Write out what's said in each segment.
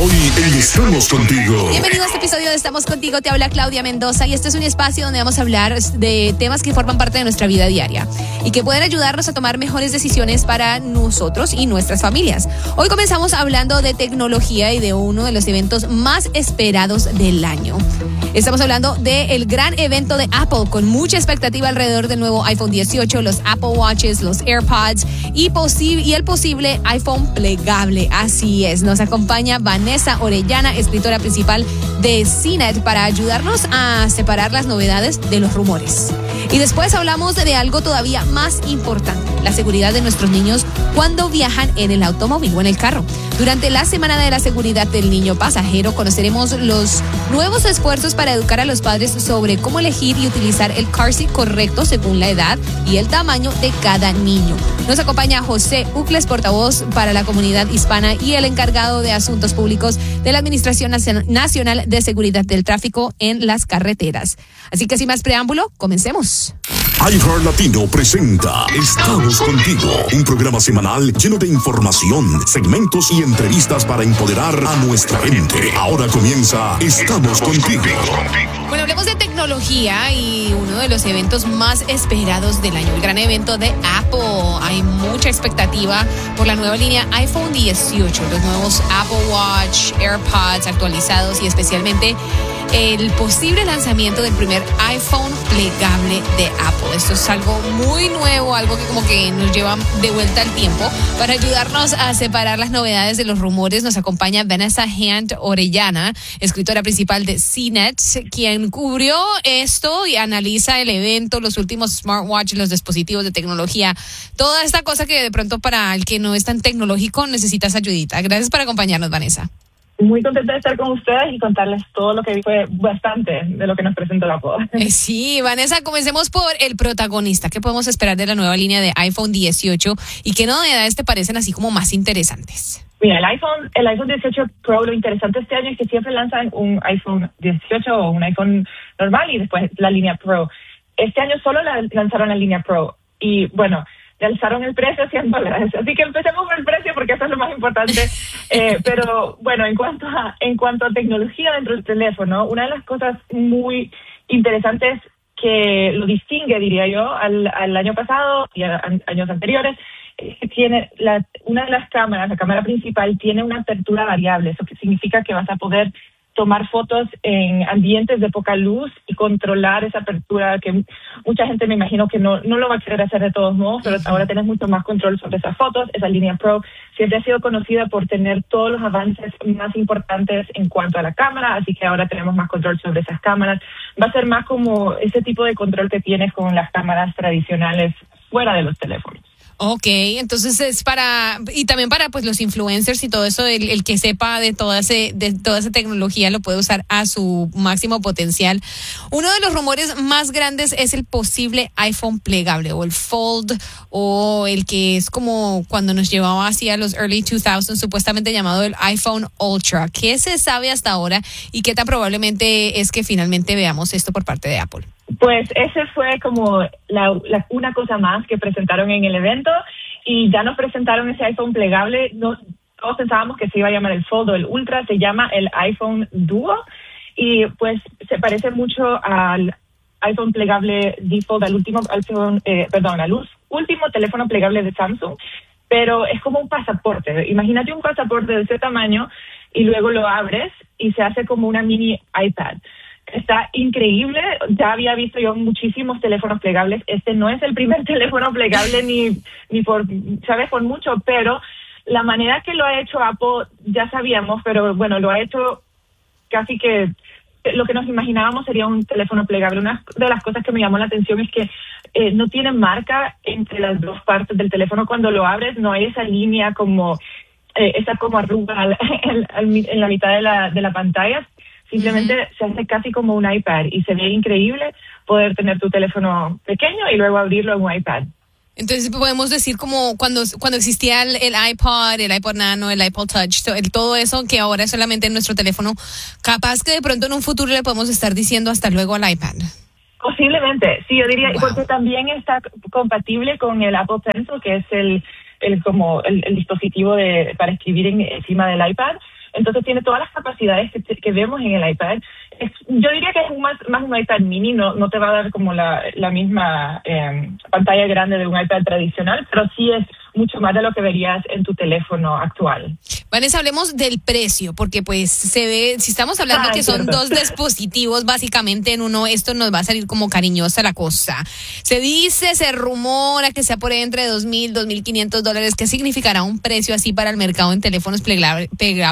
Hoy en Estamos Contigo. Bienvenido a este episodio de Estamos Contigo. Te habla Claudia Mendoza y este es un espacio donde vamos a hablar de temas que forman parte de nuestra vida diaria y que pueden ayudarnos a tomar mejores decisiones para nosotros y nuestras familias. Hoy comenzamos hablando de tecnología y de uno de los eventos más esperados del año. Estamos hablando del gran evento de Apple con mucha expectativa alrededor del nuevo iPhone 18, los Apple Watches, los AirPods y el posible iPhone plegable. Así es, nos acompaña Vanessa Orellana, escritora principal de CNET, para ayudarnos a separar las novedades de los rumores. Y después hablamos de algo todavía más importante, la seguridad de nuestros niños cuando viajan en el automóvil o en el carro. Durante la Semana de la Seguridad del Niño Pasajero conoceremos los nuevos esfuerzos para educar a los padres sobre cómo elegir y utilizar el car seat correcto según la edad y el tamaño de cada niño. Nos acompaña José Ucles, portavoz para la comunidad hispana y el encargado de asuntos públicos de la Administración Nacional de Seguridad del Tráfico en las Carreteras. Así que sin más preámbulo, comencemos. iHeart Latino presenta Estamos Contigo, un programa semanal lleno de información, segmentos y entrevistas para empoderar a nuestra gente. Ahora comienza Estamos Contigo. Bueno, hablemos de tecnología y uno de los eventos más esperados del año, el gran evento de Apple. Hay mucha expectativa por la nueva línea iPhone 18, los nuevos Apple Watch, AirPods actualizados y especialmente el posible lanzamiento del primer iPhone plegable de Apple. Esto es algo muy nuevo, algo que como que nos lleva de vuelta al tiempo. Para ayudarnos a separar las novedades de los rumores, nos acompaña Vanessa Orellana, escritora principal de CNET, quien cubrió esto y analiza el evento, los últimos smartwatches, los dispositivos de tecnología, toda esta cosa que de pronto para el que no es tan tecnológico necesitas ayudita. Gracias por acompañarnos, Vanessa. Muy contenta de estar con ustedes y contarles todo lo que vi. Fue bastante de lo que nos presentó la Apple. Sí, Vanessa, comencemos por el protagonista. ¿Qué podemos esperar de la nueva línea de iPhone 18 y qué novedades te parecen así como más interesantes? Mira, el iPhone 18 Pro, lo interesante este año es que siempre lanzan un iPhone 18 o un iPhone normal y después la línea Pro. Este año solo lanzaron la línea Pro y bueno, le alzaron el precio a $100. Así que empecemos por el precio porque eso es lo más importante. Pero bueno, en cuanto a tecnología dentro del teléfono, una de las cosas muy interesantes que lo distingue, diría yo, al año pasado y a años anteriores, es que tiene una de las cámaras, la cámara principal, tiene una apertura variable. Eso que significa que vas a poder tomar fotos en ambientes de poca luz y controlar esa apertura, que mucha gente me imagino que no lo va a querer hacer de todos modos, pero ahora tienes mucho más control sobre esas fotos. Esa línea Pro siempre ha sido conocida por tener todos los avances más importantes en cuanto a la cámara, así que ahora tenemos más control sobre esas cámaras. Va a ser más como ese tipo de control que tienes con las cámaras tradicionales fuera de los teléfonos. Ok, entonces es y también para pues los influencers y todo eso, el que sepa de toda esa tecnología lo puede usar a su máximo potencial. Uno de los rumores más grandes es el posible iPhone plegable o el Fold o el que es como cuando nos llevaba hacia los early 2000s, supuestamente llamado el iPhone Ultra. ¿Qué se sabe hasta ahora y qué tan probablemente es que finalmente veamos esto por parte de Apple? Pues ese fue como una cosa más que presentaron en el evento y ya nos presentaron ese iPhone plegable. Todos pensábamos que se iba a llamar el Fold o el Ultra, se llama el iPhone Duo y pues se parece mucho al iPhone plegable default, al último teléfono plegable de Samsung, pero es como un pasaporte. Imagínate un pasaporte de ese tamaño y luego lo abres y se hace como una mini iPad. Está increíble, ya había visto yo muchísimos teléfonos plegables. Este no es el primer teléfono plegable ni por mucho, pero la manera que lo ha hecho Apple ya sabíamos, pero bueno, lo ha hecho casi que lo que nos imaginábamos sería un teléfono plegable. Una de las cosas que me llamó la atención es que no tiene marca entre las dos partes del teléfono. Cuando lo abres no hay esa línea como esa como arruga en la mitad de la pantalla. Simplemente se hace casi como un iPad y se ve increíble poder tener tu teléfono pequeño y luego abrirlo en un iPad. Entonces podemos decir como cuando existía el iPod, el iPod Nano, el iPod Touch, todo eso que ahora es solamente en nuestro teléfono, capaz que de pronto en un futuro le podemos estar diciendo hasta luego al iPad. Posiblemente, sí, yo diría, porque también está compatible con el Apple Pencil, que es el dispositivo para escribir encima del iPad. Entonces tiene todas las capacidades que vemos en el iPad. Yo diría que es más un iPad mini, no te va a dar como la misma pantalla grande de un iPad tradicional, pero sí es mucho más de lo que verías en tu teléfono actual. Vanessa, hablemos del precio, porque pues se ve, si estamos hablando que son dos dispositivos básicamente en uno, esto nos va a salir como cariñosa la cosa. Se dice, se rumora que sea por ahí entre $2,000, $2,500. ¿Qué significará un precio así para el mercado en teléfonos plegables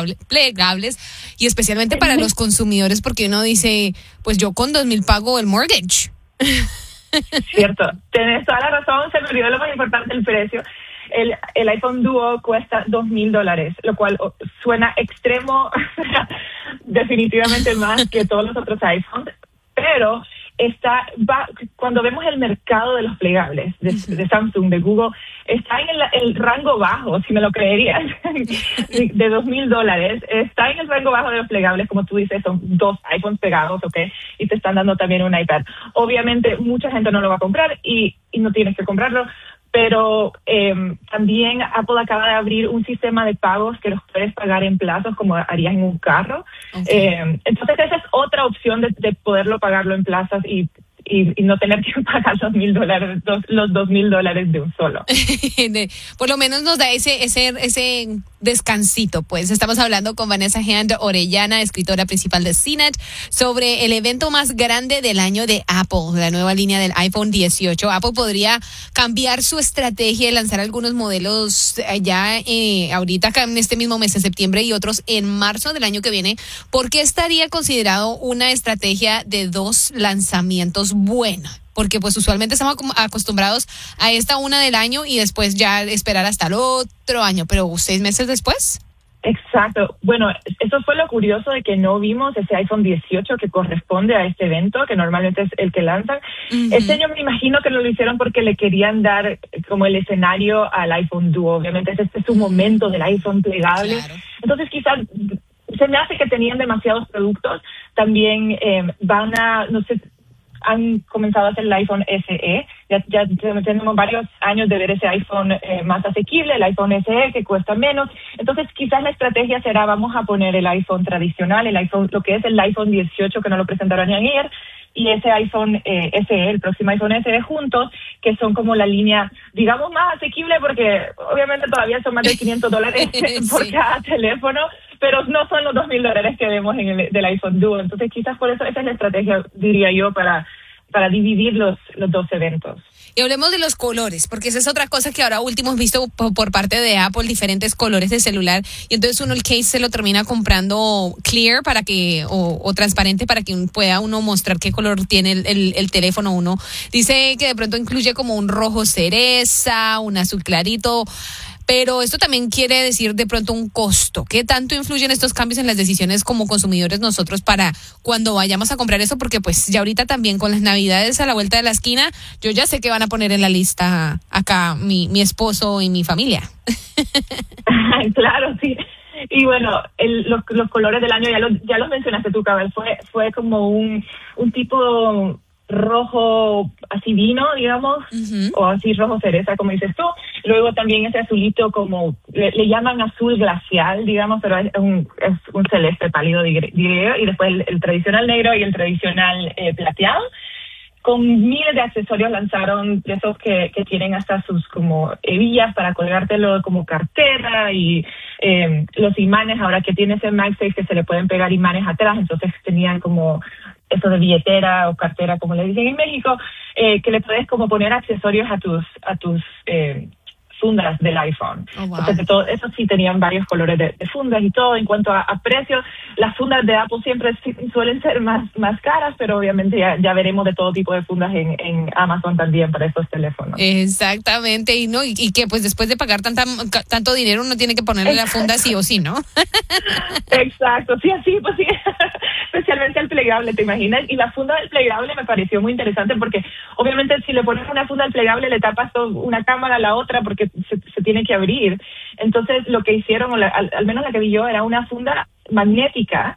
y especialmente para los consumidores? Porque uno dice, pues yo con $2,000 pago el mortgage. Cierto, tienes toda la razón, se me olvidó lo más importante, el precio. El iPhone Duo cuesta $2,000, lo cual suena extremo, definitivamente más que todos los otros iPhones, pero cuando vemos el mercado de los plegables de Samsung, de Google, está en el rango bajo, si me lo creerías, de $2,000. Está en el rango bajo de los plegables, como tú dices, son dos iPhones pegados, ¿ok? Y te están dando también un iPad. Obviamente, mucha gente no lo va a comprar y no tienes que comprarlo, pero también Apple acaba de abrir un sistema de pagos que los puedes pagar en plazos como harías en un carro. Okay. Entonces esa es otra opción de poderlo pagarlo en plazas y no tener que pagar los $2,000 de un solo. Por lo menos nos da ese descansito, pues. Estamos hablando con Vanessa Hand Orellana, escritora principal de CNET, sobre el evento más grande del año de Apple, la nueva línea del iPhone 18. Apple podría cambiar su estrategia y lanzar algunos modelos ya ahorita acá en este mismo mes de septiembre y otros en marzo del año que viene. ¿Por qué estaría considerado una estrategia de 2 lanzamientos buena? Porque pues usualmente estamos acostumbrados a esta una del año y después ya esperar hasta el otro año, pero 6 meses después. Exacto. Bueno, eso fue lo curioso de que no vimos ese iPhone 18 que corresponde a este evento, que normalmente es el que lanzan. Uh-huh. Este año me imagino que lo hicieron porque le querían dar como el escenario al iPhone Duo. Obviamente este es su momento del iPhone plegable. Claro. Entonces quizás se me hace que tenían demasiados productos. También han comenzado a hacer el iPhone SE. Ya tenemos varios años de ver ese iPhone más asequible, el iPhone SE que cuesta menos. Entonces quizás la estrategia será, vamos a poner el iPhone tradicional, lo que es el iPhone 18 que no lo presentaron ni ayer, y ese iPhone SE, el próximo iPhone SE juntos, que son como la línea, digamos, más asequible, porque obviamente todavía son más de $500 por cada teléfono, pero no son los $2,000 que vemos del iPhone Duo. Entonces quizás por eso esa es la estrategia, diría yo, para dividir los dos eventos. Y hablemos de los colores, porque esa es otra cosa que ahora último hemos visto por parte de Apple, diferentes colores de celular, y entonces uno el case se lo termina comprando clear para que o transparente para que pueda uno mostrar qué color tiene el teléfono. Uno dice que de pronto incluye como un rojo cereza, un azul clarito, pero esto también quiere decir de pronto un costo. ¿Qué tanto influyen estos cambios en las decisiones como consumidores nosotros para cuando vayamos a comprar eso? Porque pues ya ahorita también con las navidades a la vuelta de la esquina, yo ya sé que van a poner en la lista acá mi esposo y mi familia. Claro, sí. Y bueno, los colores del año ya los mencionaste tú, Cabal. Fue como un tipo rojo así vino, digamos, uh-huh, o así rojo cereza, como dices tú. Luego también ese azulito como le llaman azul glacial, digamos, pero es un celeste pálido, diría yo. Y después el tradicional negro y el tradicional plateado. Con miles de accesorios lanzaron de esos que tienen hasta sus como hebillas para colgártelo como cartera y los imanes, ahora que tiene ese MagSafe que se le pueden pegar imanes atrás, entonces tenían como eso de billetera o cartera, como le dicen en México, que le puedes como poner accesorios a tus fundas del iPhone. Oh, wow. Entonces, eso sí tenían varios colores de fundas y todo. En cuanto a precios, las fundas de Apple siempre suelen ser más caras, pero obviamente ya veremos de todo tipo de fundas en Amazon también para estos teléfonos. Exactamente, y que pues después de pagar tanto dinero uno tiene que ponerle la funda sí o sí, ¿no? Exacto, sí, así, pues sí. Especialmente el plegable, ¿te imaginas? Y la funda del plegable me pareció muy interesante porque obviamente si le pones una funda al plegable le tapas una cámara a la otra porque se tiene que abrir. Entonces lo que hicieron, al menos la que vi yo, era una funda magnética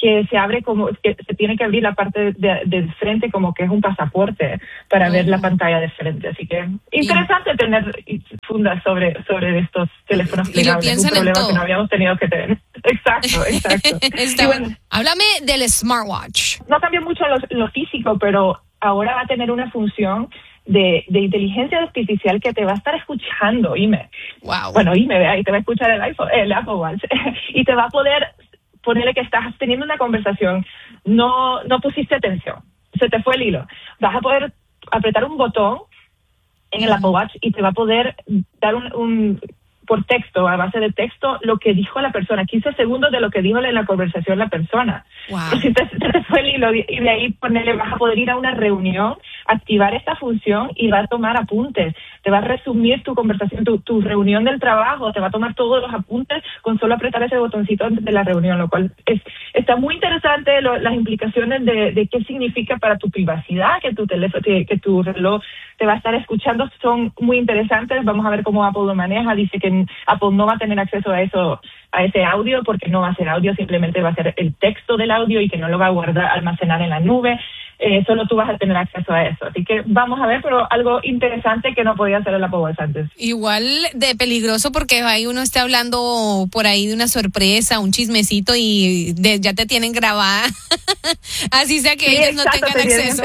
que se abre como, que se tiene que abrir la parte de frente como que es un pasaporte para ver la pantalla de frente. Así que interesante tener fundas sobre estos teléfonos plegables, un problema que no habíamos tenido que tener. Exacto. Y bueno, háblame del smartwatch. No cambió mucho lo físico, pero ahora va a tener una función de inteligencia artificial que te va a estar escuchando, Ime. Wow. Bueno, Ime, ahí te va a escuchar el Apple Watch y te va a poder ponerle que estás teniendo una conversación, no pusiste atención, se te fue el hilo. Vas a poder apretar un botón en el Apple Watch y te va a poder dar un por texto, a base de texto, lo que dijo la persona, 15 segundos de lo que dijo en la conversación la persona. Wow. Si te fue el hilo y de ahí ponerle, vas a poder ir a una reunión, activar esta función y va a tomar apuntes. Te va a resumir tu conversación, tu reunión del trabajo, te va a tomar todos los apuntes con solo apretar ese botoncito antes de la reunión, lo cual está muy interesante. Las implicaciones de qué significa para tu privacidad, que tu teléfono, que tu reloj te va a estar escuchando, son muy interesantes. Vamos a ver cómo Apple lo maneja. Dice que Apple no va a tener acceso a ese audio, porque no va a ser audio, simplemente va a ser el texto del audio y que no lo va a almacenar en la nube. Solo tú vas a tener acceso a eso. Así que vamos a ver, pero algo interesante que no podía hacer el Apple Watch antes. Igual de peligroso, porque ahí uno está hablando por ahí de una sorpresa, un chismecito y ya te tienen grabada. Así sea que ellos no tengan acceso.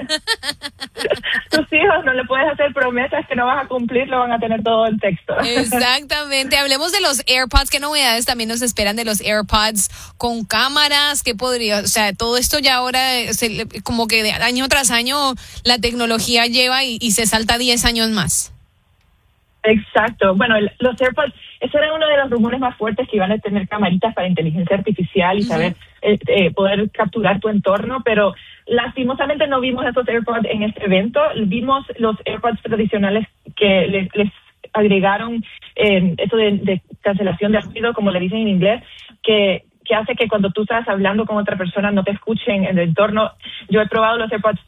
Tus hijos no le puedes hacer promesas que no vas a cumplir, lo van a tener todo en texto. Exactamente. Hablemos de los AirPods. ¿Qué novedades también nos esperan de los AirPods con cámaras? ¿Qué podría? O sea, todo esto ya ahora como que de año tras año la tecnología lleva y se salta 10 años más. Exacto. Bueno, los AirPods, ese era uno de los rumores más fuertes, que iban a tener camaritas para inteligencia artificial y saber poder capturar tu entorno, pero lastimosamente no vimos esos AirPods en este evento. Vimos los AirPods tradicionales que les agregaron eso de cancelación de ruido, como le dicen en inglés, que hace que cuando tú estás hablando con otra persona no te escuchen en el entorno. Yo he probado los AirPods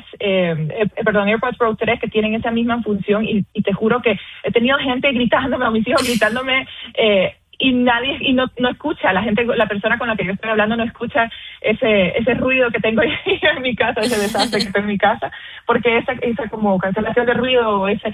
Pro 3 que tienen esa misma función y te juro que he tenido gente gritándome, o mis hijos gritándome, y no escucha, la persona con la que yo estoy hablando no escucha ese ruido que tengo en mi casa, ese desastre que tengo en mi casa, porque esa como cancelación de ruido es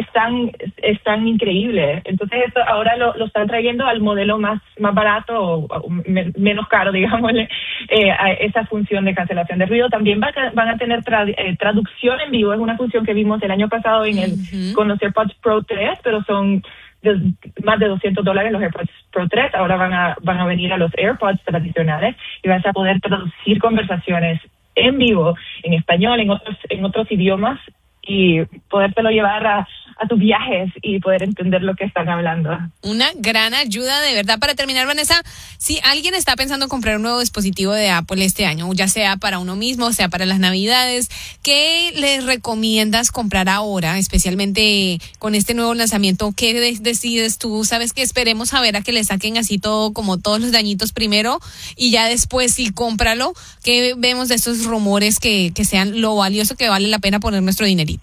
tan increíble. Entonces esto ahora lo están trayendo al modelo más barato o menos caro, digámosle, a esa función de cancelación de ruido. También van a tener traducción en vivo. Es una función que vimos el año pasado con los AirPods Pro 3, pero son más de $200 los AirPods Pro 3. Ahora van a venir a los AirPods tradicionales y vas a poder traducir conversaciones en vivo, en español, en otros idiomas, y podértelo llevar a tus viajes y poder entender lo que están hablando. Una gran ayuda, de verdad. Para terminar, Vanessa, si alguien está pensando en comprar un nuevo dispositivo de Apple este año, ya sea para uno mismo, o sea para las Navidades, ¿qué les recomiendas comprar ahora, especialmente con este nuevo lanzamiento? ¿Qué decides tú? ¿Sabes que esperemos a ver a que le saquen así todo, como todos los dañitos primero, y ya después sí cómpralo? ¿Qué vemos de esos rumores que sean lo valioso que vale la pena poner nuestro dinerito?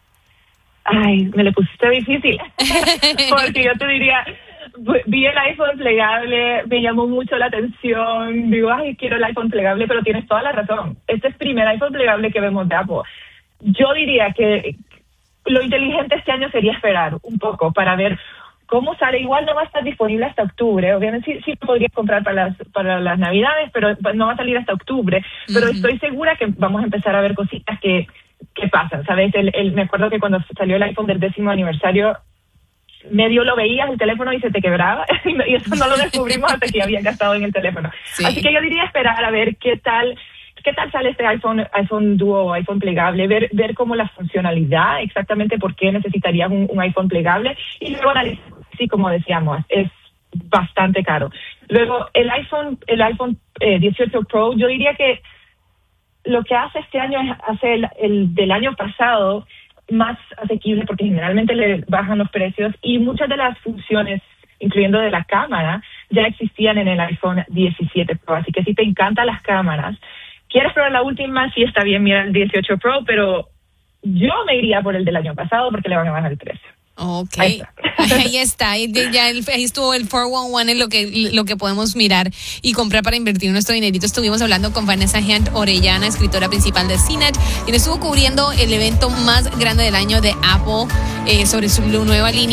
Ay, me le pusiste difícil, porque yo te diría, vi el iPhone plegable, me llamó mucho la atención, digo, ay, quiero el iPhone plegable, pero tienes toda la razón. Este es el primer iPhone plegable que vemos de Apple. Yo diría que lo inteligente este año sería esperar un poco para ver cómo sale. Igual no va a estar disponible hasta octubre. Obviamente sí lo podrías comprar para las Navidades, pero no va a salir hasta octubre. Pero estoy segura que vamos a empezar a ver cositas que pasan, ¿sabes? Me acuerdo que cuando salió el iPhone del 10º aniversario, medio lo veías el teléfono y se te quebraba, y eso no lo descubrimos hasta que habían gastado en el teléfono. Sí. Así que yo diría esperar a ver qué tal sale este iPhone Duo o iPhone plegable, ver cómo la funcionalidad, exactamente por qué necesitarías un iPhone plegable, y luego analizar, sí, como decíamos, es bastante caro. Luego, el iPhone 18 Pro, yo diría que lo que hace este año es hacer el del año pasado más asequible, porque generalmente le bajan los precios, y muchas de las funciones, incluyendo de la cámara, ya existían en el iPhone 17 Pro. Así que si te encantan las cámaras, quieres probar la última, sí está bien, mira el 18 Pro, pero yo me iría por el del año pasado porque le van a bajar el precio. Ok. Ahí está. Ahí estuvo el 411 en lo que podemos mirar y comprar para invertir nuestro dinerito. Estuvimos hablando con Vanessa Hunt Orellana, escritora principal de CNET, quien estuvo cubriendo el evento más grande del año de Apple sobre su nueva línea